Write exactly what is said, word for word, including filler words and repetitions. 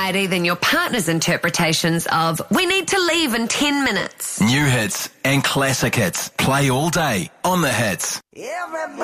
variety than your partner's interpretations of, we need to leave in ten minutes. New hits and classic hits play all day on The Hits.